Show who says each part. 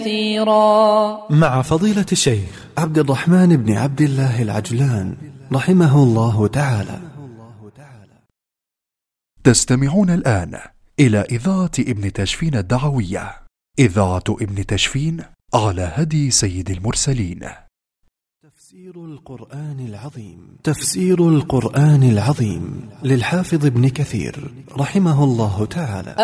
Speaker 1: كثيرا.
Speaker 2: مع فضيلة الشيخ
Speaker 3: عبد الرحمن بن عبد الله العجلان رحمه الله تعالى.
Speaker 4: تستمعون الآن إلى إذاعة ابن تشفين الدعوية، إذاعة ابن تشفين على هدي سيد المرسلين.
Speaker 3: تفسير القرآن العظيم. تفسير القرآن العظيم للحافظ ابن كثير رحمه الله تعالى.